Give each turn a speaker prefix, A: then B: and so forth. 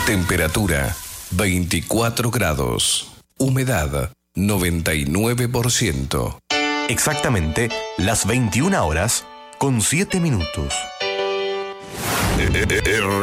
A: Temperatura 24 grados. Humedad 99%.
B: Exactamente las 21 horas con 7 minutos.